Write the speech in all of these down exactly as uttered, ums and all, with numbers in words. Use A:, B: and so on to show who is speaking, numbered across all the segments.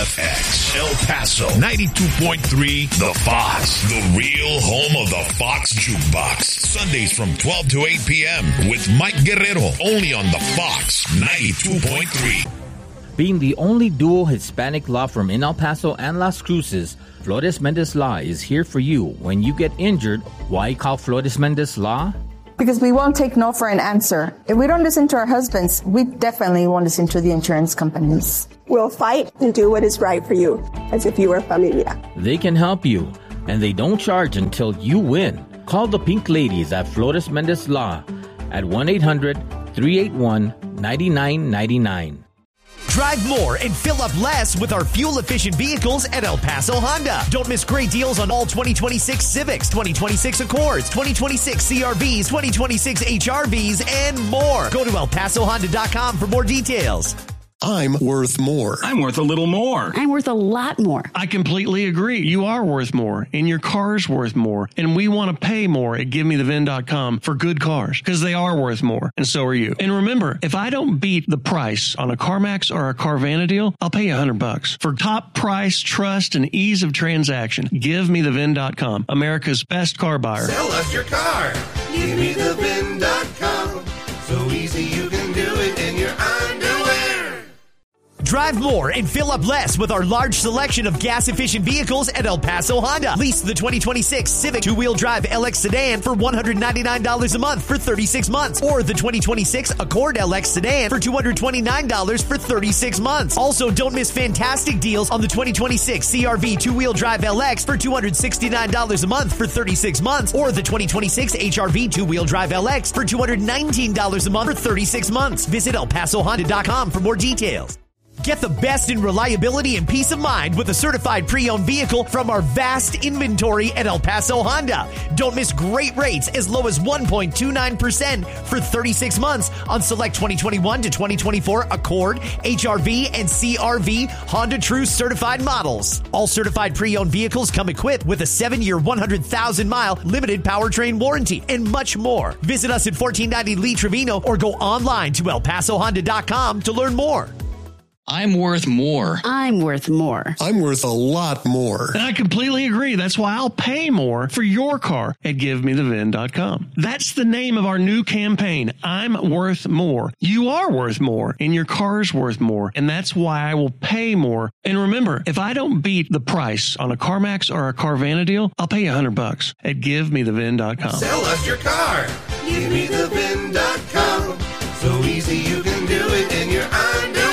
A: F X, El Paso, ninety-two point three, The Fox, the real home of the Fox Jukebox. Sundays from twelve to eight p.m. with Mike Guerrero, only on the Fox, ninety-two point three.
B: Being the only dual Hispanic law firm in El Paso and Las Cruces, Flores Mendez Law is here for you when you get injured. Why call Flores Mendez Law?
C: Because we won't take no for an answer. If we don't listen to our husbands, we definitely won't listen to the insurance companies.
D: We'll fight and do what is right for you, as if you were familia.
B: They can help you, and they don't charge until you win. Call the Pink Ladies at Flores Mendez Law at one eight hundred, three eight one, nine nine nine nine.
E: Drive more and fill up less with our fuel-efficient vehicles at El Paso Honda. Don't miss great deals on all twenty twenty-six Civics, twenty twenty-six Accords, twenty twenty-six C R Vs, twenty twenty-six H R Vs, and more. Go to el paso honda dot com for more details.
F: I'm worth more.
G: I'm worth a little more.
H: I'm worth a lot more.
G: I completely agree. You are worth more, and your car's worth more, and we want to pay more at give me the V I N dot com for good cars, because they are worth more, and so are you. And remember, if I don't beat the price on a CarMax or a Carvana deal, I'll pay you a hundred bucks. For top price, trust, and ease of transaction, give me the V I N dot com, America's best car buyer.
I: Sell us your car. give me the V I N dot com. So easy you can do it in your underwear.
E: Drive more and fill up less with our large selection of gas-efficient vehicles at El Paso Honda. Lease the twenty twenty-six Civic two-wheel drive L X sedan for one hundred ninety-nine dollars a month for thirty-six months. Or the twenty twenty-six Accord L X sedan for two hundred twenty-nine dollars for thirty-six months. Also, don't miss fantastic deals on the twenty twenty-six C R V two-wheel drive L X for two hundred sixty-nine dollars a month for thirty-six months. Or the twenty twenty-six H R V two-wheel drive L X for two hundred nineteen dollars a month for thirty-six months. Visit el paso honda dot com for more details. Get the best in reliability and peace of mind with a certified pre-owned vehicle from our vast inventory at El Paso Honda. Don't miss great rates as low as one point two nine percent for thirty-six months on select twenty twenty-one to twenty twenty-four Accord, H R V, and C R V Honda True certified models. All certified pre-owned vehicles come equipped with a seven-year, one hundred thousand mile limited powertrain warranty and much more. Visit us at fourteen ninety Lee Trevino or go online to el paso honda dot com to learn more.
J: I'm worth more.
H: I'm worth more.
F: I'm worth a lot more.
G: And I completely agree. That's why I'll pay more for your car at give me the V I N dot com. That's the name of our new campaign. I'm worth more. You are worth more, and your car's worth more. And that's why I will pay more. And remember, if I don't beat the price on a CarMax or a Carvana deal, I'll pay you a hundred bucks at give me the V I N dot com.
I: Sell us your car. give me the V I N dot com. So easy you can do it in your underwear.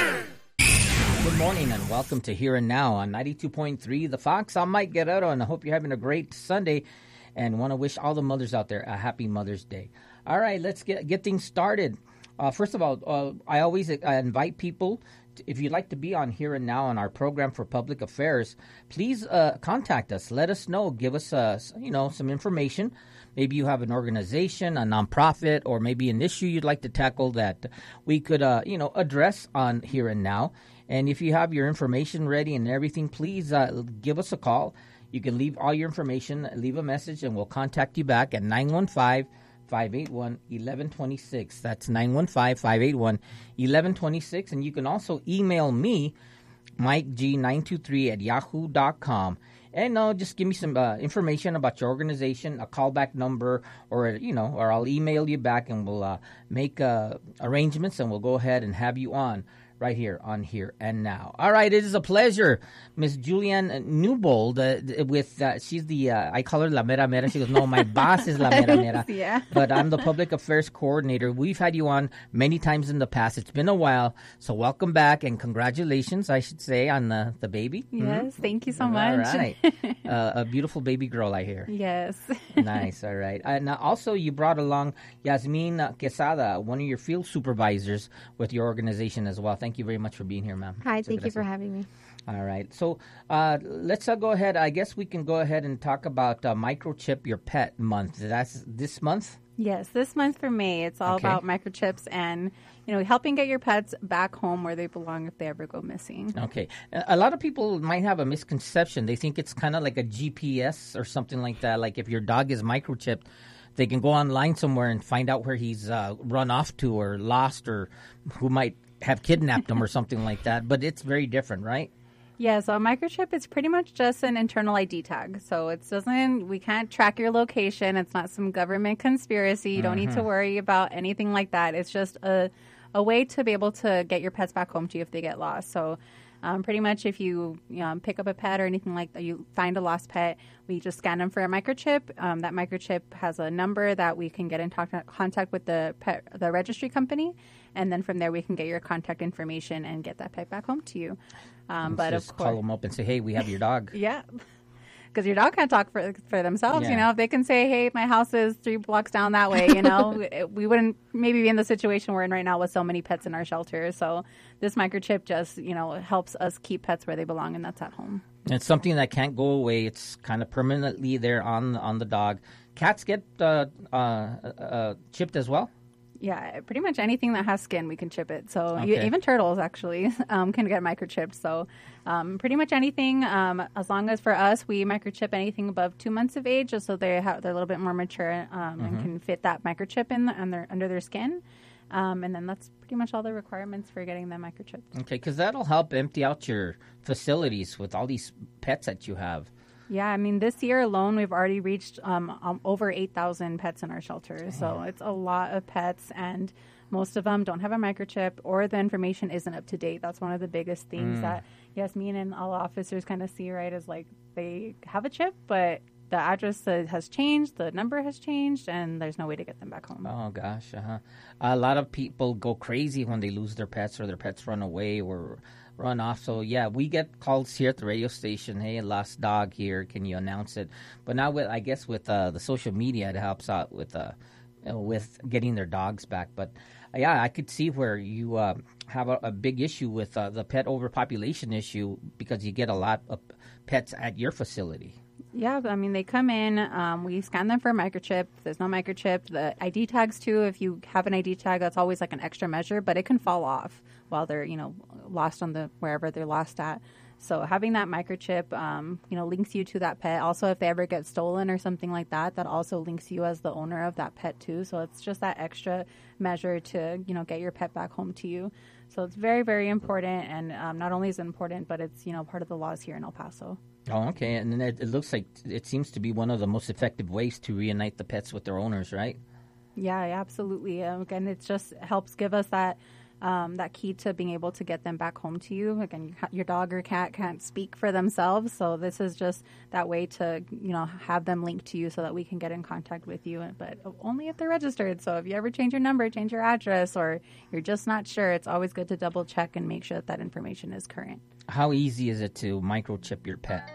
B: Good morning and welcome to Here and Now on ninety-two point three The Fox. I'm Mike Guerrero and I hope you're having a great Sunday and want to wish all the mothers out there a happy Mother's Day. All right, let's get get things started. Uh, first of all, uh, I always uh, invite people, to, if you'd like to be on Here and Now on our program for public affairs, please uh, contact us. Let us know. Give us uh, you know, some information. Maybe you have an organization, a nonprofit, or maybe an issue you'd like to tackle that we could uh, you know, address on Here and Now. And if you have your information ready and everything, please uh, give us a call. You can leave all your information, leave a message, and we'll contact you back at nine one five, five eight one, one one two six. That's nine one five, five eight one, one one two six. And you can also email me, Mike G nine two three at yahoo dot com. And uh, just give me some uh, information about your organization, a callback number, or, you know, or I'll email you back and we'll uh, make uh, arrangements and we'll go ahead and have you on right here on Here and Now. All right, it is a pleasure. Miss Julianne Newbold, uh, with, uh, she's the, uh, I call her La Mera Mera. She goes, no, my boss is La Mera Mera.
K: Yeah.
B: But I'm the public affairs coordinator. We've had you on many times in the past. It's been a while. So welcome back and congratulations, I should say, on the, the baby.
K: Yes, mm-hmm. Thank you so
B: all
K: much.
B: All right. uh, a beautiful baby girl, I hear.
K: Yes.
B: Nice, all right. And uh, also you brought along Yasmin Quesada, one of your field supervisors with your organization as well. Thank you very much for being here, ma'am.
K: Hi, thank you for having me.
B: All right. So uh, let's uh, go ahead. I guess we can go ahead and talk about uh, Microchip Your Pet Month. That's this month?
K: Yes, this month for May. It's all
B: Okay.
K: about microchips and, you know, helping get your pets back home where they belong if they ever go missing.
B: Okay. A lot of people might have a misconception. They think it's kind of like a G P S or something like that. Like if your dog is microchipped, they can go online somewhere and find out where he's uh, run off to or lost or who might have kidnapped him or something like that. But it's very different, right?
K: Yeah, so a microchip is pretty much just an internal I D tag. So it doesn't, we can't track your location. It's not some government conspiracy. You don't need to
B: Mhm.
K: worry about anything like that. It's just a, a way to be able to get your pets back home to you if they get lost. So um, pretty much if you, you know, pick up a pet or anything like that, you find a lost pet, we just scan them for a microchip. Um, that microchip has a number that we can get in talk- contact with the pet, the registry company. And then from there, we can get your contact information and get that pet back home to you. Um, but
B: just
K: of
B: call
K: course,
B: them up and say, hey, we have your dog.
K: yeah, because your dog can't talk for for themselves.
B: Yeah.
K: You know, if they can say, hey, my house is three blocks down that way, you know, it- we wouldn't maybe be in the situation we're in right now with so many pets in our shelter. So this microchip just, you know, helps us keep pets where they belong, and that's at home.
B: It's something that can't go away. It's kind of permanently there on on the dog. Cats get uh, uh, uh, chipped as well.
K: Yeah, pretty much anything that has skin, we can chip it. So you,
B: Okay.
K: even turtles actually um, can get microchipped. So um, pretty much anything, um, as long as for us, we microchip anything above two months of age, just so they have they're a little bit more mature um,
B: Mhm.
K: and can fit that microchip in the, under under their skin. Um, and then that's pretty much all the requirements for getting them microchipped.
B: Okay, because that'll help empty out your facilities with all these pets that you have.
K: Yeah, I mean, this year alone, we've already reached um, um, over eight thousand pets in our shelter. So it's a lot of pets, and most of them don't have a microchip or the information isn't up to date. That's one of the biggest things
B: Mm.
K: that, yes, me and all officers kind of see, right, is like they have a chip, but the address uh, has changed, the number has changed, and there's no way to get them back home.
B: Oh, gosh. Uh-huh. A lot of people go crazy when they lose their pets or their pets run away or run off. So, yeah, we get calls here at the radio station. Hey, lost dog here. Can you announce it? But now, with I guess with uh, the social media, it helps out with uh, you know, with getting their dogs back. But, uh, yeah, I could see where you uh, have a, a big issue with uh, the pet overpopulation issue because you get a lot of pets at your facility.
K: Yeah, I mean, they come in, um, we scan them for a microchip. If there's no microchip, the I D tags, too, if you have an I D tag, that's always like an extra measure, but it can fall off while they're, you know, lost on the, wherever they're lost at. So having that microchip, um, you know, links you to that pet. Also, if they ever get stolen or something like that, that also links you as the owner of that pet, too. So it's just that extra measure to, you know, get your pet back home to you. So it's very, very important. And um, not only is it important, but it's, you know, part of the laws here in El Paso.
B: Oh, okay. And then it, it looks like it seems to be one of the most effective ways to reunite the pets with their owners, right?
K: Yeah, yeah, absolutely. Um, again, it just helps give us that um, that key to being able to get them back home to you. Again, your dog or cat can't speak for themselves, so this is just that way to, you know, have them linked to you so that we can get in contact with you, but only if they're registered. So if you ever change your number, change your address, or you're just not sure, it's always good to double check and make sure that that information is current.
B: How easy is it to microchip your pet?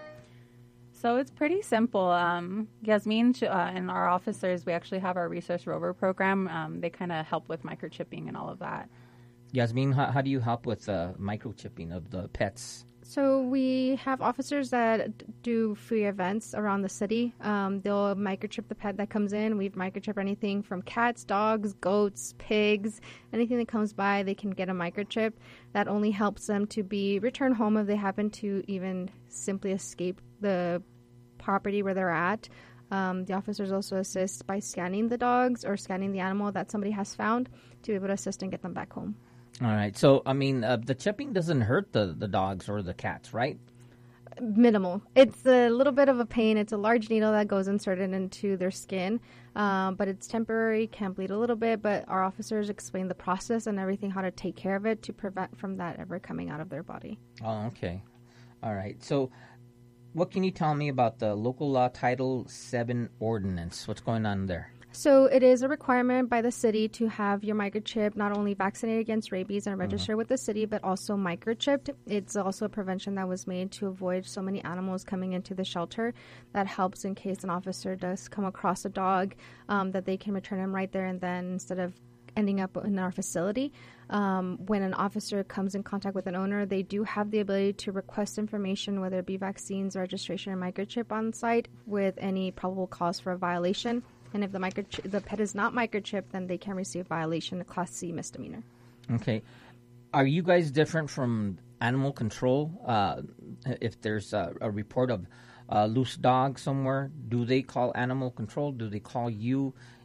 K: So it's pretty simple. Um, Yasmin uh, and our officers, we actually have our Resource Rover program. Um, they kind of help with microchipping and all of that.
B: Yasmin, how, how do you help with uh, microchipping of the pets?
L: So we have officers that d- do free events around the city. Um, they'll microchip the pet that comes in. We've microchipped anything from cats, dogs, goats, pigs, anything that comes by, they can get a microchip. That only helps them to be returned home if they happen to even simply escape the property where they're at. Um, the officers also assist by scanning the dogs or scanning the animal that somebody has found to be able to assist and get them back home.
B: All right. So, I mean, uh, the chipping doesn't hurt the, the dogs or the cats, right?
L: Minimal. It's a little bit of a pain. It's a large needle that goes inserted into their skin, um, but it's temporary, can bleed a little bit, but our officers explain the process and everything, how to take care of it to prevent from that ever coming out of their body.
B: Oh, okay. All right. So, what can you tell me about the local law Title seven ordinance? What's going on there?
L: So it is a requirement by the city to have your microchip not only vaccinated against rabies and registered with the city, but also microchipped. It's also a prevention that was made to avoid so many animals coming into the shelter. That helps in case an officer does come across a dog, um, that they can return him right there and then instead of ending up in our facility. Um, when an officer comes in contact with an owner, they do have the ability to request information, whether it be vaccines, registration, or microchip on site with any probable cause for a violation. And if the microchip, the pet is not microchipped, then they can receive a violation, a Class C misdemeanor.
B: Okay. Are you guys different from animal control? Uh, if there's a, a report of a loose dog somewhere, do they call animal control? Do they call you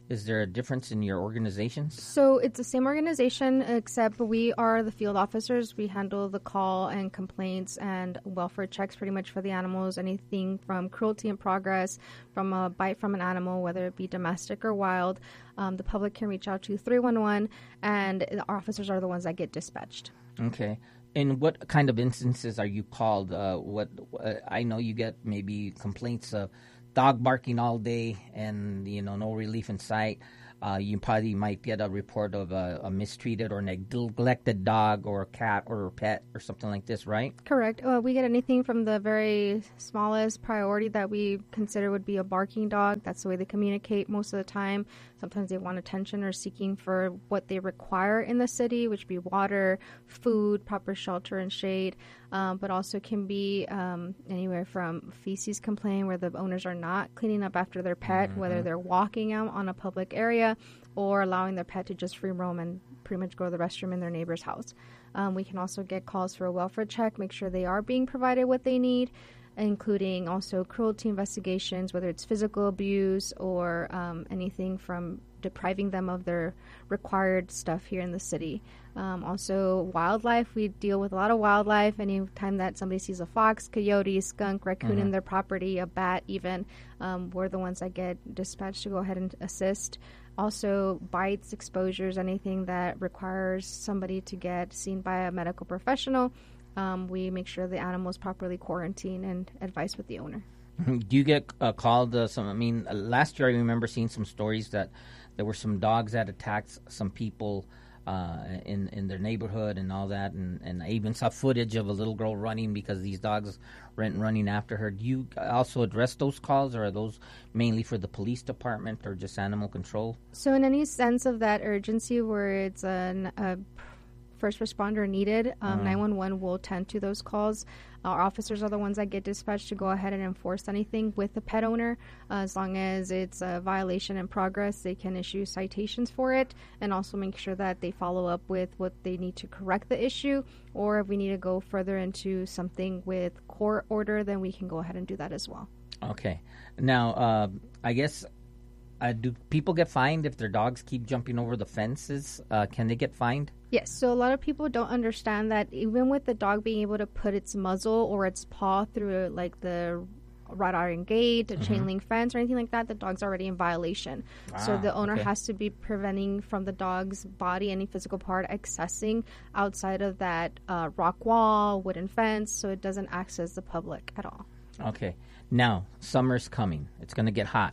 B: Is there a difference in your organizations?
L: So it's the same organization, except we are the field officers. We handle the call and complaints and welfare checks pretty much for the animals, anything from cruelty in progress, from a bite from an animal, whether it be domestic or wild. Um, the public can reach out to three one one, and our officers are the ones that get dispatched.
B: Okay. In what kind of instances are you called? Uh, what uh, I know you get maybe complaints of dog barking all day and, you know, no relief in sight. Uh, you probably might get a report of a, a mistreated or neglected dog or cat or pet or something like this, right?
L: Correct. Uh, we get anything from the very smallest priority that we consider would be a barking dog. That's the way they communicate most of the time. Sometimes they want attention or seeking for what they require in the city, which would be water, food, proper shelter and shade, um, but also can be um, anywhere from feces complaint where the owners are not cleaning up after their pet, mm-hmm. whether they're walking out on a public area or allowing their pet to just free roam and pretty much go to the restroom in their neighbor's house. Um, we can also get calls for a welfare check, make sure they are being provided what they need, including also cruelty investigations, whether it's physical abuse or um, anything from depriving them of their required stuff here in the city. Um, also, wildlife. We deal with a lot of wildlife. Anytime that somebody sees a fox, coyote, skunk, raccoon mm-hmm. in their property, a bat even, um, we're the ones that get dispatched to go ahead and assist. Also, bites, exposures, anything that requires somebody to get seen by a medical professional. Um, we make sure the animal is properly quarantined and advice with the owner.
B: Do you get uh, called uh, some? I mean, uh, last year I remember seeing some stories that there were some dogs that attacked some people uh, in in their neighborhood and all that, and, and I even saw footage of a little girl running because these dogs went running after her. Do you also address those calls, or are those mainly for the police department or just animal control?
L: So, in any sense of that urgency, where it's an, a first responder needed, um, uh-huh. nine one one will tend to those calls. Our officers are the ones that get dispatched to go ahead and enforce anything with the pet owner. Uh, as long as it's a violation in progress, they can issue citations for it and also make sure that they follow up with what they need to correct the issue. Or if we need to go further into something with court order, then we can go ahead and do that as well.
B: Okay. Now, uh, I guess... Uh, do people get fined if their dogs keep jumping over the fences? Uh, can they get fined?
L: Yes. So a lot of people don't understand that even with the dog being able to put its muzzle or its paw through like the wrought iron gate, a mm-hmm. chain link fence, or anything like that, the dog's already in violation. Ah, so the owner okay. has to be preventing from the dog's body any physical part accessing outside of that uh, rock wall, wooden fence, so it doesn't access the public at all.
B: Okay. Now, summer's coming. It's going to get hot.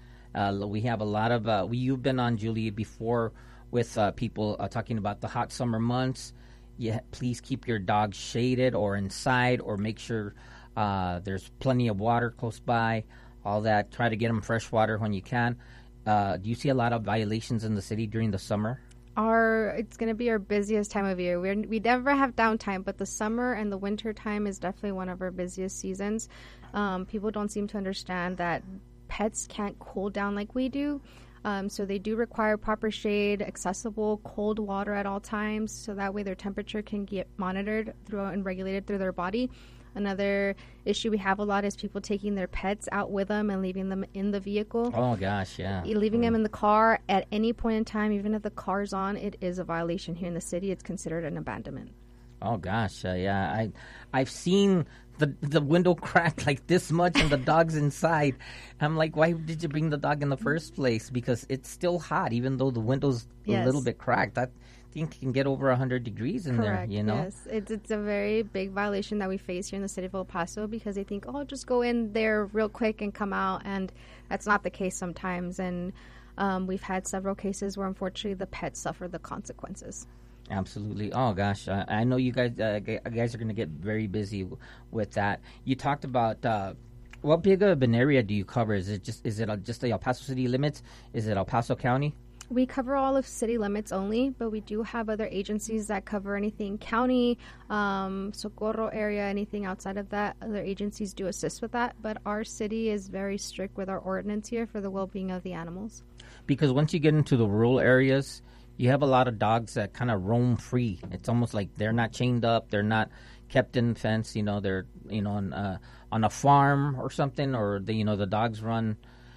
B: Uh, we have a lot of, uh, we, you've been on, Julie, before with uh, people uh, talking about the hot summer months. Yeah, please keep your dog shaded or inside, or make sure uh, there's plenty of water close by, all that. Try to get them fresh water when you can. Uh, do you see a lot of violations in the city during the summer?
L: Our It's going to be our busiest time of year. We're, we never have downtime, but the summer and the winter time is definitely one of our busiest seasons. Um, people don't seem to understand that pets can't cool down like we do. Um, so they do require proper shade, accessible cold water at all times, so that way their temperature can get monitored through and regulated through their body. Another issue we have a lot is people taking their pets out with them and leaving them in the vehicle.
B: Oh, gosh, yeah.
L: Leaving
B: mm.
L: them in the car at any point in time, even if the car's on, it is a violation here in the city. It's considered an abandonment.
B: Oh, gosh, uh, yeah. I, I've seen the the window cracked like this much and the dog's inside. I'm like, why did you bring the dog in the first place? Because it's still hot, even though the window's yes. a little bit cracked. I think it can get over one hundred degrees in
L: Correct,
B: there, you know?
L: Yes, it's, it's a very big violation that we face here in the city of El Paso, because they think, oh, just go in there real quick and come out, and that's not the case sometimes. And um, we've had several cases where, unfortunately, the pets suffer the consequences.
B: Absolutely. Oh, gosh. Uh, I know you guys uh, guys are going to get very busy w- with that. You talked about uh, what big of an area do you cover? Is it just is it uh, just the El Paso city limits? Is it El Paso County?
L: We cover all of city limits only, but we do have other agencies that cover anything county, um, Socorro area, anything outside of that. Other agencies do assist with that, but our city is very strict with our ordinance here for the well-being of the animals.
B: Because once you get into the rural areas, you have a lot of dogs that kind of roam free. It's almost like they're not chained up. They're not kept in fence. You know, they're, you know, on, uh, on a farm or something, or, the, you know, the dogs run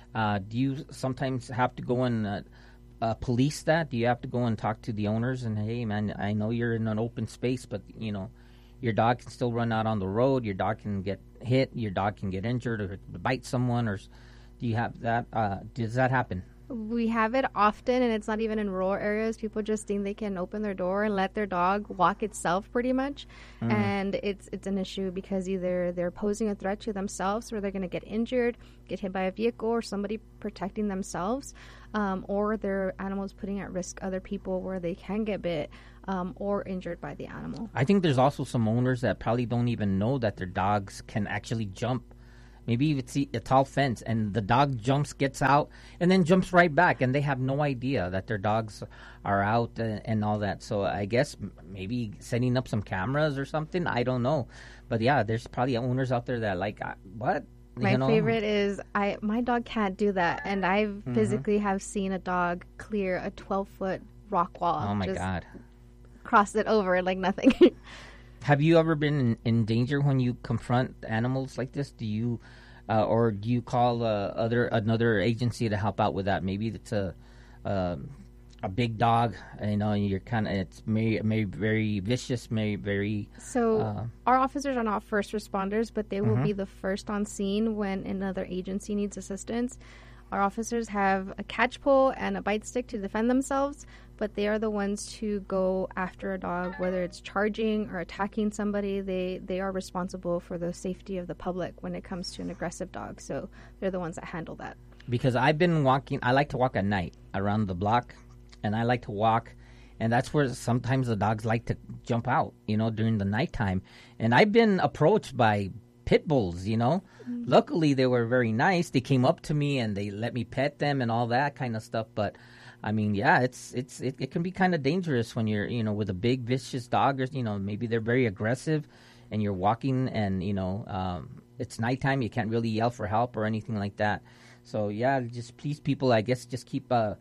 B: Uh, do you sometimes have to go and uh, uh, police that? Do you have to go and talk to the owners and, hey, man, I know you're in an open space, but, you know, your dog can still run out on the road. Your dog can get hit. Your dog can get injured or bite someone. Or do you have that? Uh, does that happen?
L: We have it often, and it's not even in rural areas. People just think they can open their door and let their dog walk itself pretty much. Mm. And it's it's an issue because either they're posing a threat to themselves where they're going to get injured, get hit by a vehicle, or somebody protecting themselves, um, or their animals putting at risk other people where they can get bit um, or injured by the animal.
B: I think there's also some owners that probably don't even know that their dogs can actually jump. Maybe it's a tall fence, and the dog jumps, gets out, and then jumps right back, and they have no idea that their dogs are out and, and all that. So I guess maybe setting up some cameras or something. I don't know, but yeah, there's probably owners out there that like, what?
L: My
B: you know?
L: favorite is I. My dog can't do that, and I mm-hmm. physically have seen a dog clear a twelve foot rock wall.
B: Oh my
L: just
B: God!
L: Cross it over like nothing.
B: Have you ever been in, in danger when you confront animals like this? Do you, uh, or do you call uh, other another agency to help out with that? Maybe it's a uh, a big dog, you know, and you're kind of it's may may very vicious, may very.
L: So
B: uh,
L: our officers are not first responders, but they will
B: mm-hmm.
L: be the first on scene when another agency needs assistance. Our officers have a catch pole and a bite stick to defend themselves, but they are the ones to go after a dog, whether it's charging or attacking somebody. They they are responsible for the safety of the public when it comes to an aggressive dog. So they're the ones that handle that.
B: Because I've been walking, I like to walk at night around the block, and I like to walk, and that's where sometimes the dogs like to jump out, you know, during the nighttime. And I've been approached by pit bulls, you know. Mm-hmm. Luckily, they were very nice. They came up to me and they let me pet them and all that kind of stuff. But I mean, yeah, it's it's it, it can be kind of dangerous when you're, you know, with a big vicious dog, or, you know, maybe they're very aggressive, and you're walking, and, you know, um, it's nighttime. You can't really yell for help or anything like that. So yeah, just please, people, I guess, just keep a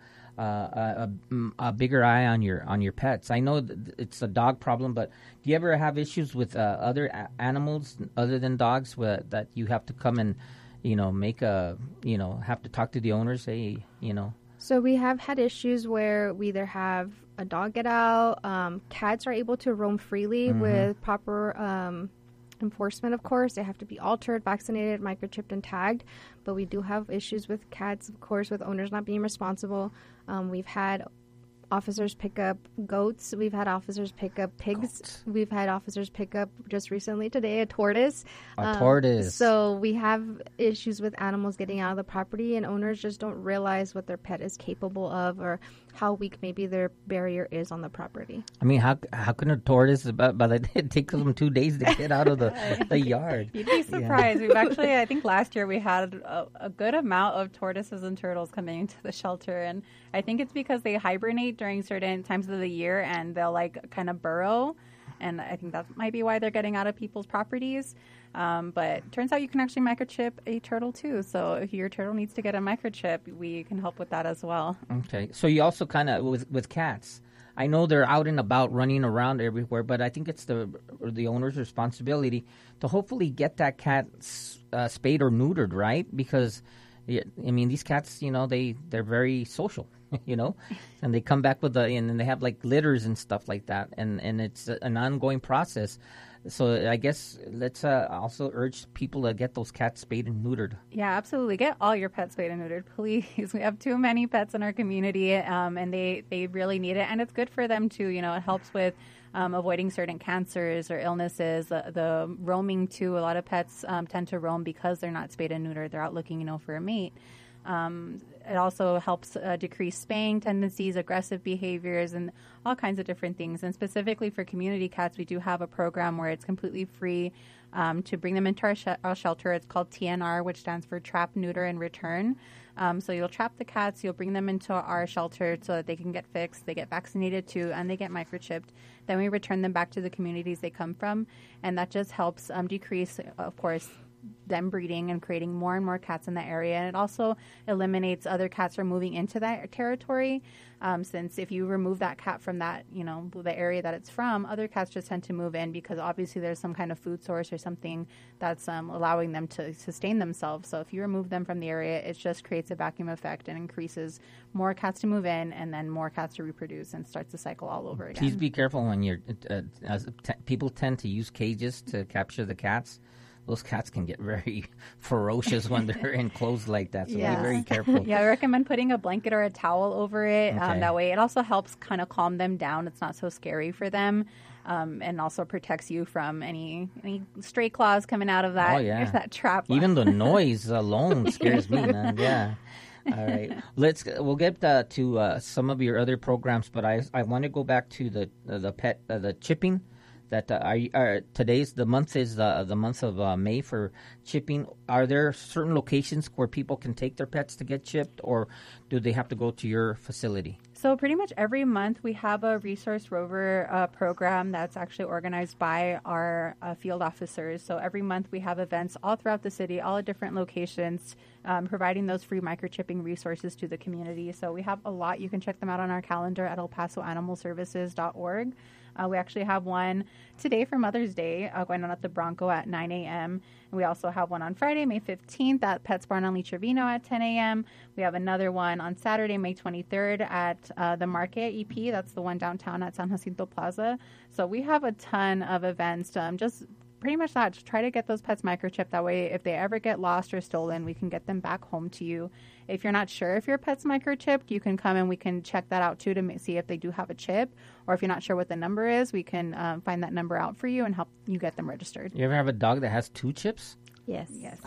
B: a, a, a bigger eye on your on your pets. I know th- it's a dog problem, but do you ever have issues with uh, other a- animals other than dogs where, that you have to come and, you know, make a, you know, have to talk to the owners, say, you know?
L: So we have had issues where we either have a dog get out, um, cats are able to roam freely mm-hmm. with proper um, enforcement, of course. They have to be altered, vaccinated, microchipped, and tagged. But we do have issues with cats, of course, with owners not being responsible. Um, we've had officers pick up goats. We've had officers pick up pigs. Goats. We've had officers pick up just recently today a tortoise.
B: A um, tortoise.
L: So we have issues with animals getting out of the property, and owners just don't realize what their pet is capable of or how weak maybe their barrier is on the property.
B: I mean, how how can a tortoise, by, by the it takes them two days to get out of the, the yard?
K: You'd be surprised. Yeah. We've actually, I think last year we had a, a good amount of tortoises and turtles coming into the shelter, and I think it's because they hibernate during certain times of the year, and they'll like kind of burrow, and I think that might be why they're getting out of people's properties. Um, but it turns out you can actually microchip a turtle too. So if your turtle needs to get a microchip, we can help with that as well.
B: Okay. So you also kind of with with cats. I know they're out and about running around everywhere, but I think it's the the owner's responsibility to hopefully get that cat uh, spayed or neutered, right? Because I mean, these cats, you know, they they're very social. You know, and they come back with the and, and they have like litters and stuff like that, and and it's an ongoing process. So I guess let's uh, also urge people to get those cats spayed and neutered.
K: Yeah, absolutely. Get all your pets spayed and neutered, please. We have too many pets in our community, um, and they, they really need it. And it's good for them, too. You know, it helps with um, avoiding certain cancers or illnesses. Uh, the roaming, too. A lot of pets um, tend to roam because they're not spayed and neutered. They're out looking, you know, for a mate. Um, it also helps uh, decrease spaying tendencies, aggressive behaviors, and all kinds of different things. And specifically for community cats, we do have a program where it's completely free um, to bring them into our, sh- our shelter. It's called T N R, which stands for Trap, Neuter, and Return. Um, so you'll trap the cats, you'll bring them into our shelter so that they can get fixed, they get vaccinated too, and they get microchipped. Then we return them back to the communities they come from, and that just helps um, decrease, of course, them breeding and creating more and more cats in the area. And it also eliminates other cats from moving into that territory. Um, since if you remove that cat from that, you know, the area that it's from, other cats just tend to move in because obviously there's some kind of food source or something that's um, allowing them to sustain themselves. So if you remove them from the area, it just creates a vacuum effect and increases more cats to move in and then more cats to reproduce and starts the cycle all over again.
B: Please be careful when you're, uh, as t- people tend to use cages to capture the cats. Those cats can get very ferocious when they're enclosed like that, so
K: yes.
B: be very careful.
K: Yeah, I recommend putting a blanket or a towel over it.
B: Okay.
K: Um, that way it also helps kind of calm them down. It's not so scary for them, um, and also protects you from any any stray claws coming out of that,
B: oh, yeah.
K: that trap.
B: Even the noise alone scares me, man. Yeah. All right, let's. We'll get uh, to uh, some of your other programs, but I I want to go back to the uh, the pet uh, the chipping. That uh, are, you, are today's the month is uh, the month of uh, May for chipping. Are there certain locations where people can take their pets to get chipped, or do they have to go to your facility?
K: So pretty much every month we have a Resource Rover uh, program that's actually organized by our uh, field officers. So every month we have events all throughout the city, all at different locations, um, providing those free microchipping resources to the community. So we have a lot. You can check them out on our calendar at el paso animal services dot org. Uh, we actually have one today for Mother's Day uh, going on at the Bronco at nine a.m. And we also have one on Friday, May fifteenth at Pets Barn on Lee Trevino at ten a.m. We have another one on Saturday, May twenty-third at uh, the Market E P. That's the one downtown at San Jacinto Plaza. So we have a ton of events, um, just pretty much that. Just try to get those pets microchipped. That way, if they ever get lost or stolen, we can get them back home to you. If you're not sure if your pet's microchipped, you can come and we can check that out too to see if they do have a chip. Or if you're not sure what the number is, we can um, find that number out for you and help you get them registered.
B: You ever have a dog that has two chips?
L: Yes.
K: Yes.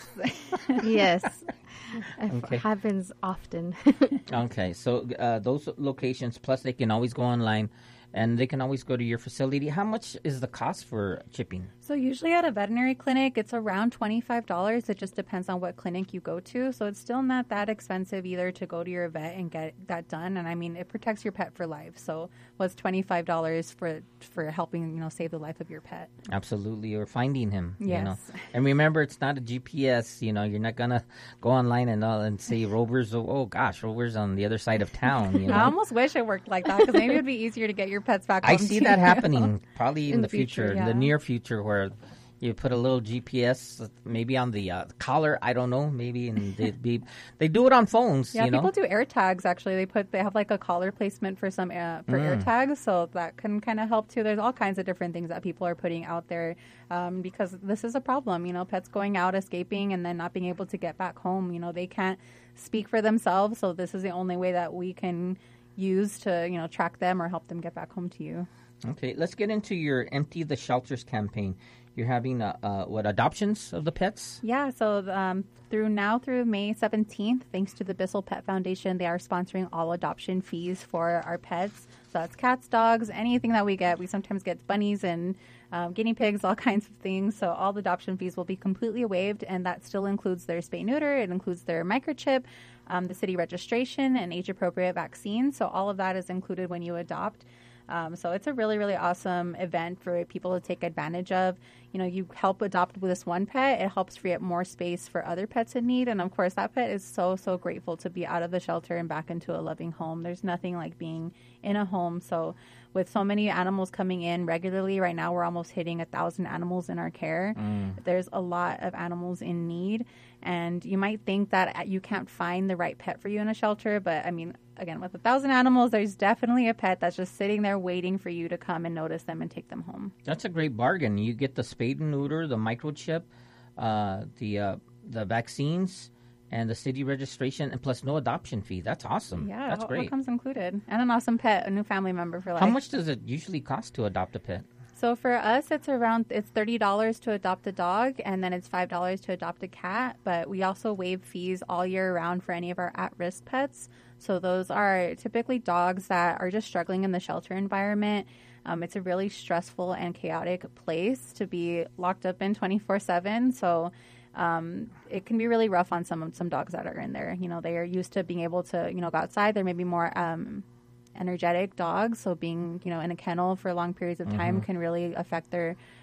L: Yes. It
B: Okay.
L: happens often.
B: Okay, so uh, those locations, plus they can always go online and they can always go to your facility. How much is the cost for chipping?
K: So usually at a veterinary clinic, it's around twenty-five dollars. It just depends on what clinic you go to. So it's still not that expensive either to go to your vet and get that done. And I mean, it protects your pet for life. So what's twenty-five dollars for for helping, you know, save the life of your pet?
B: Absolutely, or finding him.
K: Yes.
B: You know? And remember, it's not a G P S. You know, you're not going to go online and uh, and say Rover's, oh, oh, gosh, Rover's on the other side of town. You know?
K: I almost wish it worked like that because maybe it would be easier to get your pets back home
B: I see
K: to
B: that
K: you.
B: happening probably in,
K: In
B: the
K: the
B: future,
K: future,
B: in the
K: yeah.
B: near future, where you put a little G P S maybe on the uh, collar. I don't know, maybe, and they be they do it on phones.
K: Yeah,
B: you know?
K: people do air tags. Actually, they put they have like a collar placement for some uh, for air
B: Mm.
K: tags, so that can kind of help too. There's all kinds of different things that people are putting out there um, because this is a problem. You know, pets going out, escaping, and then not being able to get back home. You know, they can't speak for themselves, so this is the only way that we can use to you know track them or help them get back home to you.
B: Okay, let's get into your Empty the Shelters campaign. You're having, uh, uh, what, adoptions of the pets?
K: Yeah, so um, through now through May seventeenth, thanks to the Bissell Pet Foundation, they are sponsoring all adoption fees for our pets. So that's cats, dogs, anything that we get. We sometimes get bunnies and um, guinea pigs, all kinds of things. So all the adoption fees will be completely waived, and that still includes their spay-neuter. It includes their microchip, um, the city registration, and age-appropriate vaccines. So all of that is included when you adopt. Um, so it's a really, really awesome event for people to take advantage of. You know, you help adopt with this one pet, it helps free up more space for other pets in need. And of course, that pet is so, so grateful to be out of the shelter and back into a loving home. There's nothing like being in a home. So with so many animals coming in regularly, right now we're almost hitting a thousand animals in our care.
B: Mm.
K: There's a lot of animals in need. And you might think that you can't find the right pet for you in a shelter. But I mean, again, with a thousand animals, there's definitely a pet that's just sitting there waiting for you to come and notice them and take them home.
B: That's a great bargain. You get the spade and neuter, the microchip, uh, the uh, the vaccines, and the city registration, and plus no adoption fee. That's awesome.
K: Yeah,
B: That's
K: all,
B: great.
K: all comes included. And an awesome pet, a new family member for life.
B: How much does it usually cost to adopt a pet?
K: So for us, it's around it's thirty dollars to adopt a dog, and then it's five dollars to adopt a cat. But we also waive fees all year round for any of our at-risk pets. So those are typically dogs that are just struggling in the shelter environment. Um, it's a really stressful and chaotic place to be locked up in twenty-four seven. So um, it can be really rough on some some dogs that are in there. You know, they are used to being able to you know go outside. They're maybe more um, energetic dogs, so being you know in a kennel for long periods of time
B: Mhm.
K: can really affect their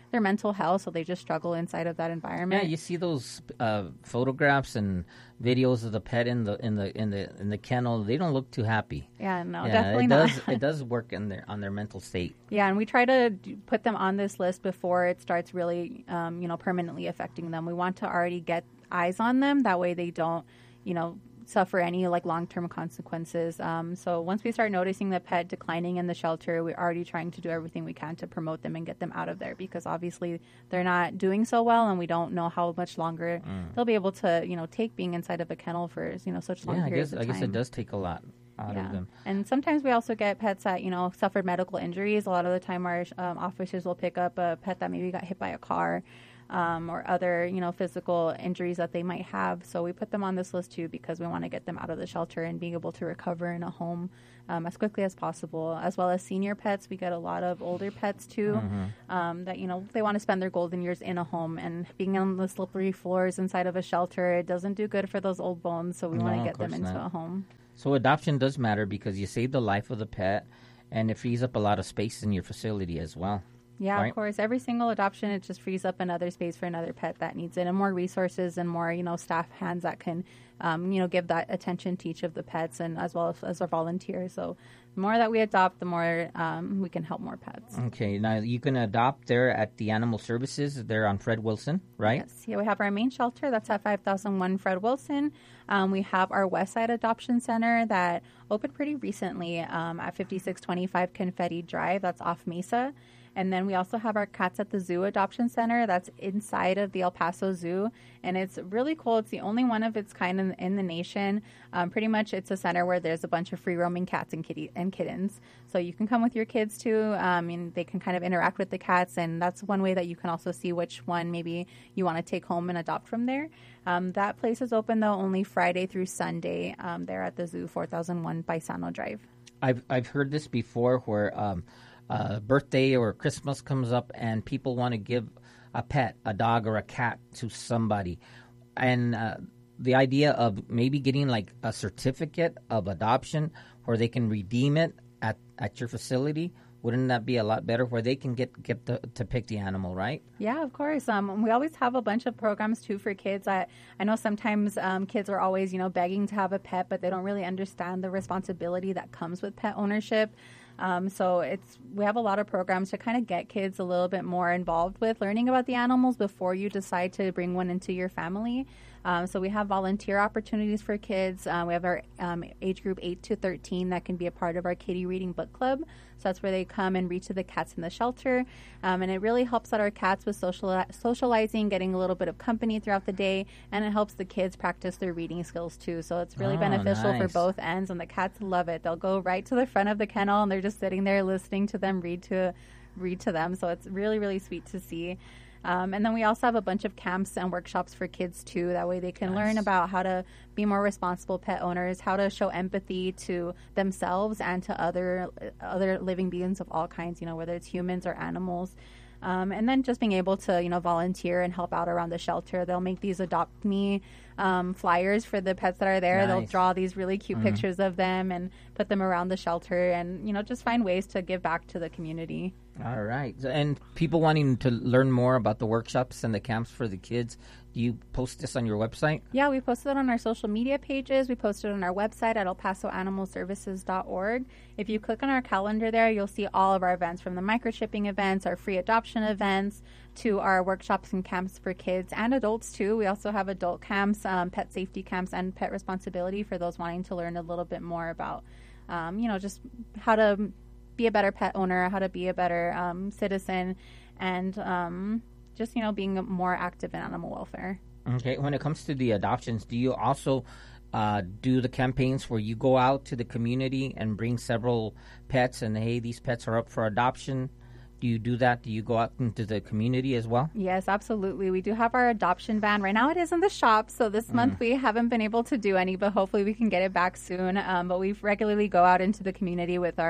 K: their mental health, so they just struggle inside of that environment.
B: Yeah, you see those uh, photographs and videos of the pet in the in the in the in the kennel. They don't look too happy.
K: Yeah, no,
B: yeah,
K: definitely
B: it
K: not.
B: Does, it does work in their on their mental state.
K: Yeah, and we try to do, put them on this list before it starts really, um, you know, permanently affecting them. We want to already get eyes on them. That way they don't, you know, suffer any like long-term consequences. Um, so once we start noticing the pet declining in the shelter, we're already trying to do everything we can to promote them and get them out of there, because obviously they're not doing so well, and we don't know how much longer mm. they'll be able to, you know, take being inside of a kennel for, you know, such long
B: yeah,
K: periods
B: I guess,
K: of time.
B: I guess it does take a lot out
K: yeah.
B: of them.
K: And sometimes we also get pets that, you know, suffered medical injuries. A lot of the time our um, officers will pick up a pet that maybe got hit by a car. Um, or other, you know, physical injuries that they might have. So we put them on this list too, because we want to get them out of the shelter and being able to recover in a home um, as quickly as possible. As well as senior pets, we get a lot of older pets too, mm-hmm. um, that, you know, they want to spend their golden years in a home, and being on the slippery floors inside of a shelter, it doesn't do good for those old bones. So we no, want to get them into not. a home.
B: So adoption does matter, because you save the life of the pet, and it frees up a lot of space in your facility as well.
K: Yeah,
B: right?
K: Of course. Every single adoption, it just frees up another space for another pet that needs it, and more resources and more, you know, staff hands that can, um, you know, give that attention to each of the pets, and as well as, as our volunteers. So the more that we adopt, the more um, we can help more pets.
B: Okay. Now, you can adopt there at the Animal Services. They're on Fred Wilson, right?
K: Yes. Yeah, we have our main shelter. That's at five thousand one Fred Wilson. Um, we have our West Side Adoption Center that opened pretty recently um, at fifty-six twenty-five Confetti Drive. That's off Mesa. And then we also have our Cats at the Zoo Adoption Center that's inside of the El Paso Zoo. And it's really cool. It's the only one of its kind in, in the nation. Um, pretty much it's a center where there's a bunch of free-roaming cats and kitty and kittens. So you can come with your kids too, um, and they can kind of interact with the cats. And that's one way that you can also see which one maybe you want to take home and adopt from there. Um, that place is open, though, only Friday through Sunday um, there at the zoo, four thousand one Paisano Drive.
B: I've, I've heard this before where... Um, Uh, birthday or Christmas comes up and people want to give a pet, a dog or a cat to somebody. And uh, the idea of maybe getting like a certificate of adoption where they can redeem it at, at your facility, wouldn't that be a lot better, where they can get, get the, to pick the animal, right?
K: Yeah, of course. Um, we always have a bunch of programs, too, for kids. I, I know sometimes um, kids are always, you know, begging to have a pet, but they don't really understand the responsibility that comes with pet ownership. Um, so it's we have a lot of programs to kind of get kids a little bit more involved with learning about the animals before you decide to bring one into your family. Um, so we have volunteer opportunities for kids. Um, we have our um, age group eight to thirteen that can be a part of our kitty reading book club. So that's where they come and read to the cats in the shelter. Um, and it really helps out our cats with social, socializing, getting a little bit of company throughout the day. And it helps the kids practice their reading skills, too. So it's really
B: oh,
K: beneficial
B: nice.
K: for both ends. And the cats love it. They'll go right to the front of the kennel, and they're just sitting there listening to them read to, read to them. So it's really, really sweet to see. Um, and then we also have a bunch of camps and workshops for kids, too. That way they can nice. learn about how to be more responsible pet owners, how to show empathy to themselves and to other other living beings of all kinds, you know, whether it's humans or animals. Um, and then just being able to, you know, volunteer and help out around the shelter. They'll make these Adopt Me um, flyers for the pets that are there. Nice. They'll draw these really cute mm-hmm. pictures of them and put them around the shelter and, you know, just find ways to give back to the community.
B: All right. And people wanting to learn more about the workshops and the camps for the kids, do you post this on your website?
K: Yeah, we posted it on our social media pages. We posted it on our website at el paso animal services dot org. If you click on our calendar there, you'll see all of our events, from the microchipping events, our free adoption events, to our workshops and camps for kids and adults, too. We also have adult camps, um, pet safety camps, and pet responsibility for those wanting to learn a little bit more about, um, you know, just how to be a better pet owner, how to be a better um, citizen, and um, just, you know, being more active in animal welfare.
B: Okay. When it comes to the adoptions, do you also uh, do the campaigns where you go out to the community and bring several pets and, hey, these pets are up for adoption? Do you do that? Do you go out into the community as well?
K: Yes, absolutely. We do have our adoption van. Right now it is in the shop, so this mm. month we haven't been able to do any, but hopefully we can get it back soon. Um, but we regularly go out into the community with our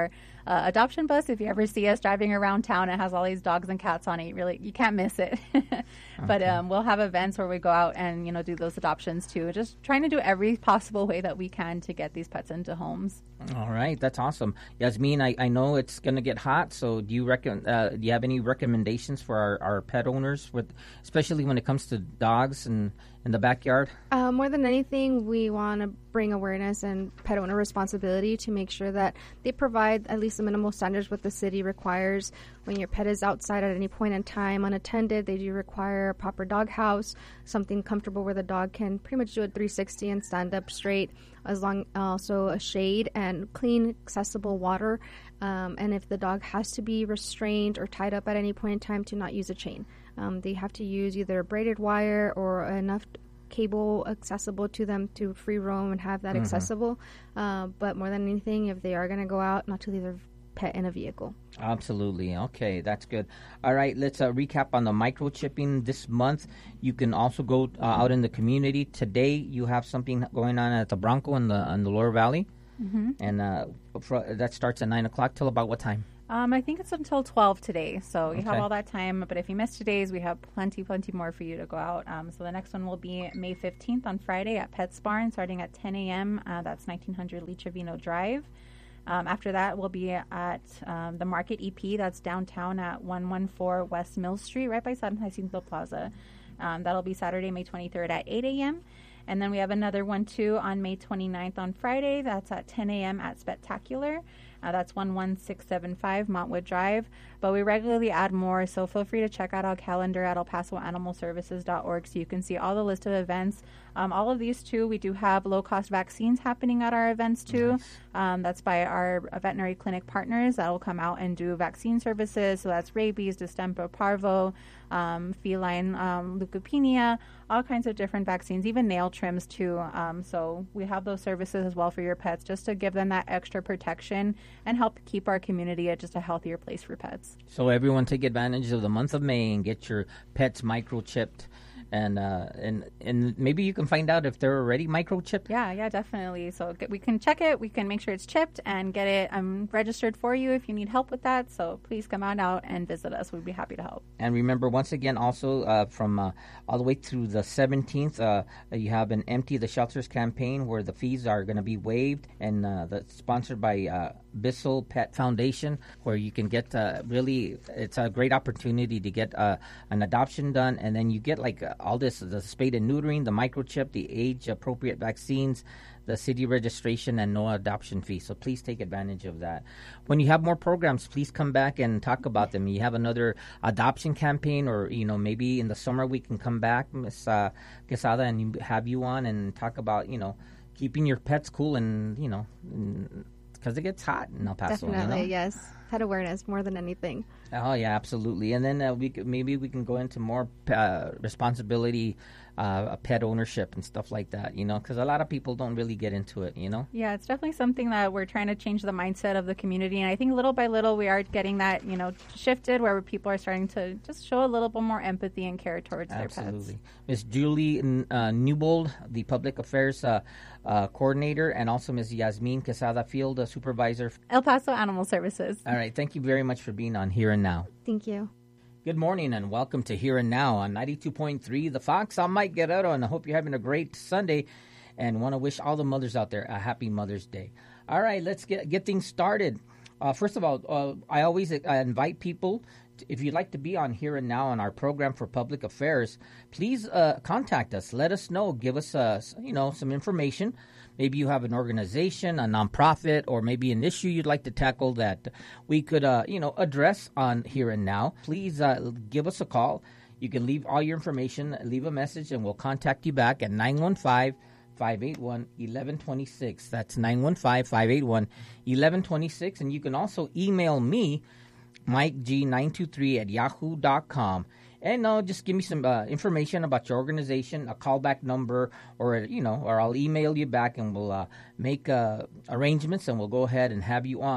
K: uh, adoption bus. If you ever see us driving around town, it has all these dogs and cats on it. You really, you can't miss it. But
B: Okay.
K: um, we'll have events where we go out and, you know, do those adoptions too. Just trying to do every possible way that we can to get these pets into homes.
B: All right, that's awesome. Yasmin, I, I know it's going to get hot, so do you reckon, uh, do you have any recommendations for our, our pet owners, with, especially when it comes to dogs and in the backyard?
L: Uh, more than anything, we want to bring awareness and pet owner responsibility to make sure that they provide at least the minimal standards what the city requires. When your pet is outside at any point in time unattended, they do require a proper dog house, something comfortable where the dog can pretty much do a three sixty and stand up straight, as long also a shade and clean, accessible water. Um, and if the dog has to be restrained or tied up at any point in time, to not use a chain. Um, they have to use either braided wire or enough cable accessible to them to free roam and have that
B: Mhm.
L: accessible. Uh, but more than anything, if they are going to go out, not to leave their pet in a vehicle.
B: Absolutely. Okay, that's good. All right, let's uh, recap on the microchipping this month. You can also go uh, out in the community. Today, you have something going on at the Bronco in the, in the Lower Valley,
K: Mm-hmm.
B: and uh, fr- that starts at nine o'clock till about what time?
K: Um, I think it's until twelve today, so you have
B: Okay.
K: all that time. But if you miss today's, we have plenty, plenty more for you to go out. Um, so the next one will be May fifteenth on Friday at Pets Barn, starting at ten a.m. Uh, that's nineteen hundred Lichavino Drive. Um, after that, we'll be at um, the Market E P. That's downtown at one fourteen West Mill Street, right by San Jacinto Plaza. Um, that'll be Saturday, May twenty-third at eight a.m. And then we have another one, too, on May twenty-ninth on Friday. That's at ten a.m. at Spectacular. Uh, that's one sixteen seventy-five Montwood Drive. But we regularly add more, so feel free to check out our calendar at el paso animal services dot org so you can see all the list of events. Um, all of these, too, we do have low-cost vaccines happening at our events, too.
B: Nice.
K: Um, that's by our veterinary clinic partners that will come out and do vaccine services. So that's rabies, distemper, parvo, um, feline um, leukopenia, all kinds of different vaccines, even nail trims, too. Um, so we have those services as well for your pets, just to give them that extra protection and help keep our community at just a healthier place for pets.
B: So everyone take advantage of the month of May and get your pets microchipped. And uh, and and maybe you can find out if they're already microchipped.
K: Yeah, yeah, definitely. So get, we can check it. We can make sure it's chipped and get it um, registered for you if you need help with that. So please come on out and visit us. We'd be happy to help.
B: And remember, once again, also uh, from uh, all the way through the seventeenth, uh, you have an Empty the Shelters campaign where the fees are going to be waived, and uh, that's sponsored by uh, Bissell Pet Foundation, where you can get uh, really, it's a great opportunity to get uh, an adoption done, and then you get like uh, all this, the spade and neutering, the microchip, the age-appropriate vaccines, the city registration, and no adoption fee. So please take advantage of that. When you have more programs, please come back and talk about them. You have another adoption campaign, or, you know, maybe in the summer we can come back, Miss uh, Quesada, and you- have you on and talk about, you know, keeping your pets cool and, you know, because it gets hot in El Paso.
L: Definitely,
B: you know?
L: yes. Pet awareness more than anything.
B: Oh yeah, absolutely. And then uh, we could, maybe we can go into more uh, responsibility, uh, pet ownership and stuff like that. You know, because a lot of people don't really get into it. You know.
K: Yeah, it's definitely something that we're trying to change the mindset of the community. And I think little by little we are getting that, you know, shifted where people are starting to just show a little bit more empathy and care towards their pets.
B: Absolutely. Miss Julie uh, Newbold, the Public Affairs uh, uh, Coordinator, and also Miss Yasmin Quesada, Field uh, Supervisor.
K: El Paso Animal Services.
B: All right. Thank you very much for being on Here and Now.
L: Thank you.
B: Good morning and welcome to Here and Now on ninety-two point three The Fox. I'm Mike Guerrero, and I hope you're having a great Sunday and want to wish all the mothers out there a happy Mother's Day. All right, let's get get things started. Uh, first of all, uh, I always uh, invite people, to, if you'd like to be on Here and Now on our program for public affairs, please uh, contact us. Let us know. Give us uh, you know, some information. Maybe you have an organization, a nonprofit, or maybe an issue you'd like to tackle that we could, uh, you know, address on Here and Now. Please uh, give us a call. You can leave all your information, leave a message, and we'll contact you back at nine one five, five eight one, one one two six. That's nine one five, five eight one, one one two six. And you can also email me, Mike G nine two three at yahoo dot com. And no, just give me some uh, information about your organization, a callback number, or, you know, or I'll email you back and we'll uh, make uh, arrangements and we'll go ahead and have you on.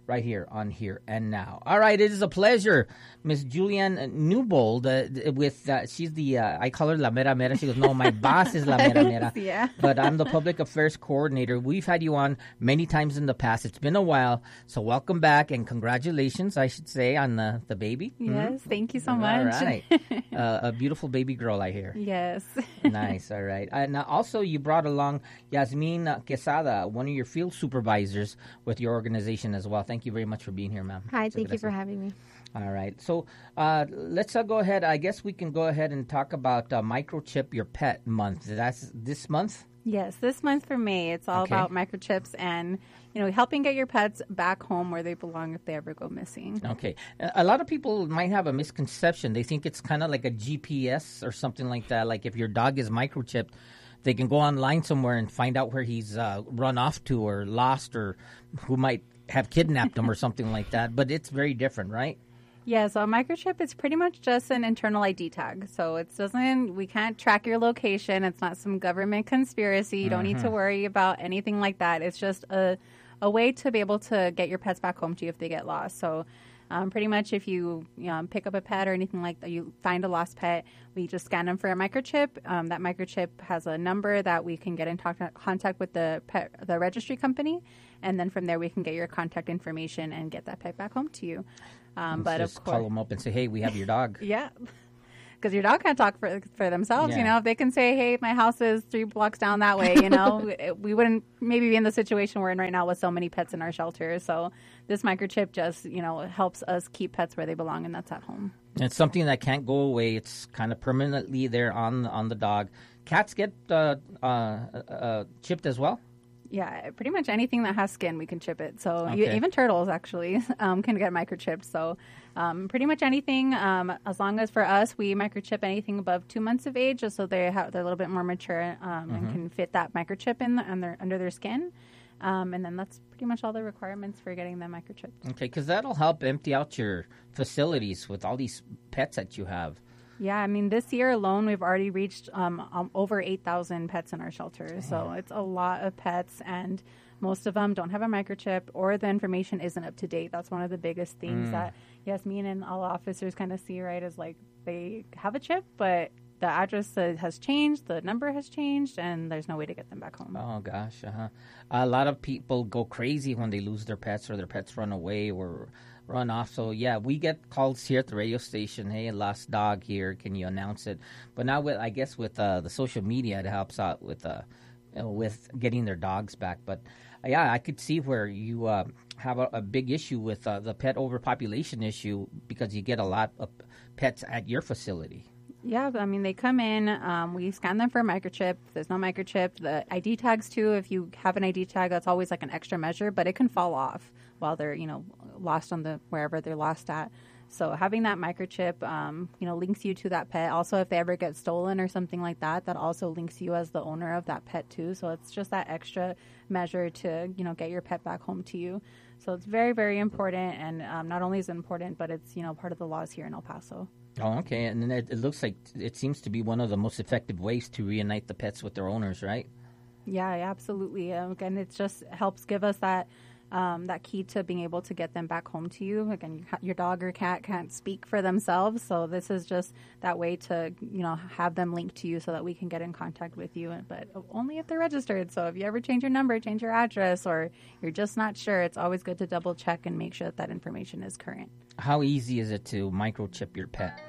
B: right here on Here and Now. All right, it is a pleasure, Miss Julianne Newbold. Uh, with uh, she's the uh, I call her La Mera Mera. She goes, no, my boss is La Mera Mera.
K: Yeah.
B: But I'm the public affairs coordinator. We've had you on many times in the past. It's been a while, so welcome back and congratulations, I should say, on the the baby.
K: Yes,
B: mm-hmm.
K: Thank you so
B: All
K: much.
B: right, uh, a beautiful baby girl, I hear.
K: Yes.
B: Nice. All right. And uh, also, you brought along Yasmin Quesada, one of your field supervisors with your organization as well. Thank you very much for being here, ma'am.
L: Hi,
B: So
L: thank
B: good
L: you
B: to
L: for
B: see
L: having me.
B: All right. So uh, let's uh, go ahead. I guess we can go ahead and talk about uh, Microchip Your Pet Month. That's this month?
K: Yes, this month for May, it's all
B: Okay.
K: about microchips and, you know, helping get your pets back home where they belong if they ever go missing.
B: Okay. A a lot of people might have a misconception. They think it's kind of like a G P S or something like that. Like if your dog is microchipped, they can go online somewhere and find out where he's uh, run off to or lost or who might have kidnapped him or something like that. But it's very different, right?
K: Yeah, so a microchip is pretty much just an internal I D tag. So it doesn't, we can't track your location. It's not some government conspiracy. You don't need to
M: Mhm.
K: worry about anything like that. It's just a, a way to be able to get your pets back home to you if they get lost. So um, pretty much if you, you know, pick up a pet or anything like that, you find a lost pet, we just scan them for a microchip. Um, that microchip has a number that we can get in talk- contact with the pet, the registry company. And then from there, we can get your contact information and get that pet back home to you. Um, but
B: just
K: of course,
B: call them up and say, hey, we have your dog.
K: yeah. Because your dog can't talk for for themselves,
B: Yeah.
K: you know. If they can say, hey, my house is three blocks down that way, you know, we wouldn't maybe be in the situation we're in right now with so many pets in our shelter. So this microchip just, you know, helps us keep pets where they belong, and that's at home.
B: It's something that can't go away. It's kind of permanently there on on the dog. Cats get uh, uh, uh, chipped as well?
K: Yeah, pretty much anything that has skin, we can chip it. So
B: Okay.
K: you, even turtles actually um, can get microchipped. So um, pretty much anything, um, as long as for us, we microchip anything above two months of age, just so they have they're a little bit more mature um, and
B: Mhm.
K: can fit that microchip in the, on their, under their skin. Um, and then that's pretty much all the requirements for getting them microchipped.
B: Okay, because that'll help empty out your facilities with all these pets that you have.
K: Yeah, I mean, this year alone, we've already reached um, um, over eight thousand pets in our shelters. So it's a lot of pets, and most of them don't have a microchip or the information isn't up to date. That's one of the biggest things
B: Mm.
K: that Yasmin and all officers kind of see, right, is like they have a chip, but the address uh, has changed, the number has changed, and there's no way to get them back home.
B: Oh, gosh. Uh-huh. A lot of people go crazy when they lose their pets or their pets run away or run off. So, yeah, we get calls here at the radio station. Hey, lost dog here. Can you announce it? But now, with I guess with uh, the social media, it helps out with uh, you know, with getting their dogs back. But, uh, yeah, I could see where you uh, have a, a big issue with uh, the pet overpopulation issue because you get a lot of pets at your facility.
K: Yeah, I mean, they come in, um, we scan them for a microchip. If there's no microchip, the I D tags, too, if you have an I D tag, that's always like an extra measure, but it can fall off while they're, you know, lost on the, wherever they're lost at. So having that microchip, um, you know, links you to that pet. Also, if they ever get stolen or something like that, that also links you as the owner of that pet, too. So it's just that extra measure to, you know, get your pet back home to you. So it's very, very important. And um, not only is it important, but it's, you know, part of the laws here in El Paso.
B: Oh, okay. And then it, it looks like it seems to be one of the most effective ways to reunite the pets with their owners, right?
K: Yeah, yeah, absolutely. Um, again, it just helps give us that um, that key to being able to get them back home to you. Again, your dog or cat can't speak for themselves, so this is just that way to, you know, have them linked to you so that we can get in contact with you. But only if they're registered. So if you ever change your number, change your address, or you're just not sure, it's always good to double check and make sure that that information is current.
B: How easy is it to microchip your pet?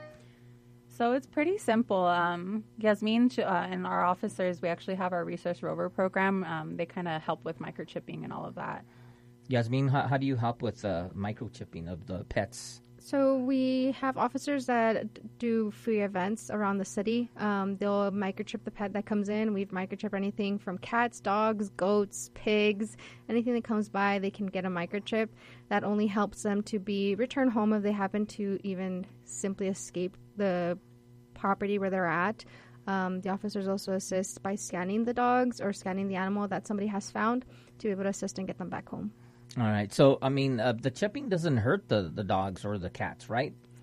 K: So it's pretty simple. Um, Yasmin uh, and our officers, we actually have our Resource Rover program. Um, they kind of help with microchipping and all of that.
B: Yasmin, how, how do you help with uh, microchipping of the pets?
L: So we have officers that d- do free events around the city. Um, they'll microchip the pet that comes in. We've microchipped anything from cats, dogs, goats, pigs, anything that comes by, they can get a microchip. That only helps them to be returned home if they happen to even simply escape the property where they're at. Um, the officers also assist by scanning the dogs or scanning the animal that somebody has found to be able to assist and get them back home.
B: All right. So, I mean, uh, the chipping doesn't hurt the, the dogs or the cats, right?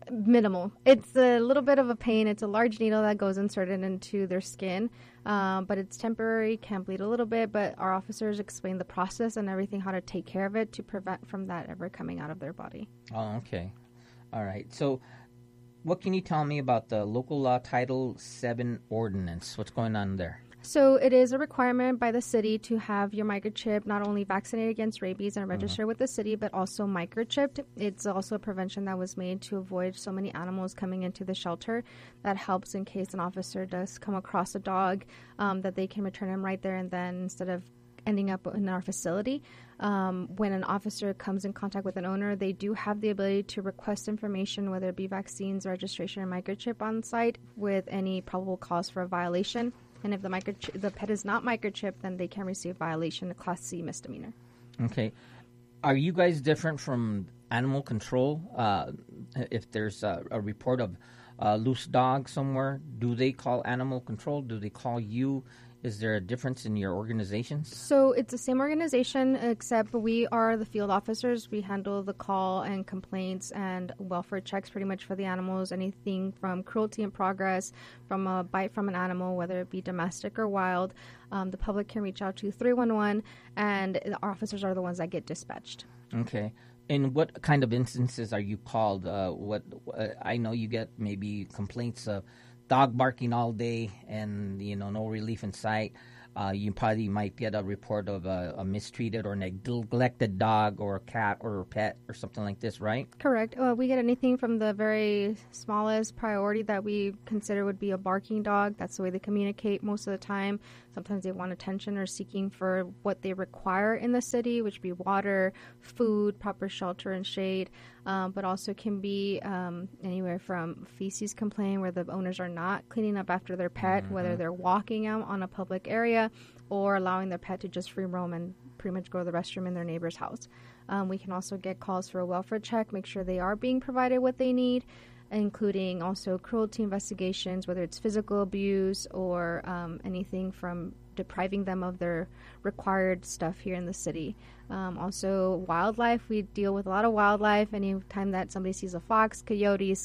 L: Minimal. It's a little bit of a pain. It's a large needle that goes inserted into their skin, um, but it's temporary, can bleed a little bit, but our officers explain the process and everything, how to take care of it to prevent from that ever coming out of their body.
B: Oh, okay. All right. So what can you tell me about the local law Title seven ordinance? What's going on there?
L: So it is a requirement by the city to have your microchip not only vaccinated against rabies and register mm-hmm. with the city, but also microchipped. It's also a prevention that was made to avoid so many animals coming into the shelter. That helps in case an officer does come across a dog, um, that they can return him right there and then instead of ending up in our facility. Um, when an officer comes in contact with an owner, they do have the ability to request information, whether it be vaccines, registration, or microchip on site with any probable cause for a violation. And if the microchip, the pet is not microchipped, then they can receive a violation, a Class C misdemeanor.
B: Okay. Are you guys different from animal control? Uh, if there's a, a report of a loose dog somewhere, do they call animal control? Do they call you? Is there a difference in your organizations?
L: So it's the same organization, except we are the field officers. We handle the call and complaints and welfare checks pretty much for the animals, anything from cruelty in progress, from a bite from an animal, whether it be domestic or wild. Um, the public can reach out to three one one, and our officers are the ones that get dispatched.
B: Okay. In what kind of instances are you called? Uh, what uh, I know you get maybe complaints of dog barking all day and, you know, no relief in sight. Uh, you probably might get a report of a, a mistreated or neglected dog or a cat or a pet or something like this, right?
L: Correct. Uh, we get anything from the very smallest priority that we consider would be a barking dog. That's the way they communicate most of the time. Sometimes they want attention or seeking for what they require in the city, which would be water, food, proper shelter and shade, um, but also can be um, anywhere from feces complaint where the owners are not cleaning up after their pet, mm-hmm. whether they're walking out on a public area or allowing their pet to just free roam and pretty much go to the restroom in their neighbor's house. Um, we can also get calls for a welfare check, make sure they are being provided what they need, including also cruelty investigations, whether it's physical abuse or um, anything from depriving them of their required stuff here in the city. Um, also, wildlife. We deal with a lot of wildlife. Anytime that somebody sees a fox, coyotes,